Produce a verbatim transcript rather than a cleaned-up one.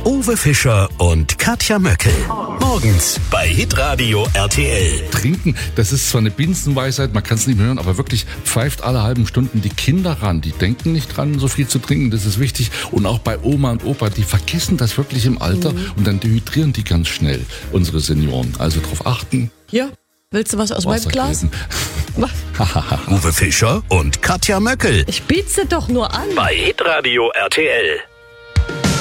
Uwe Fischer und Katja Möckel. Morgens bei Hitradio R T L. Trinken, das ist zwar eine Binsenweisheit, man kann es nicht mehr hören, aber wirklich pfeift alle halben Stunden die Kinder ran. Die denken nicht dran, so viel zu trinken, das ist wichtig. Und auch bei Oma und Opa, die vergessen das wirklich im Alter mhm. und dann dehydrieren die ganz schnell, unsere Senioren. Also darauf achten. Ja, willst du was aus Wasser meinem Glas? Uwe Fischer und Katja Möckel. Ich biete doch nur an. Bei Hitradio R T L.